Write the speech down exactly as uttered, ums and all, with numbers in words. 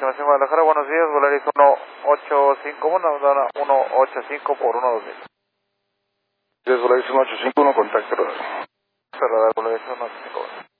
aproximación Guadalajara, buenos días, Volaris uno ocho cinco uno, uno ocho cinco por uno dos mil. Es Volaris uno ocho cinco uno, contacto. Radar Volaris uno ocho cinco uno.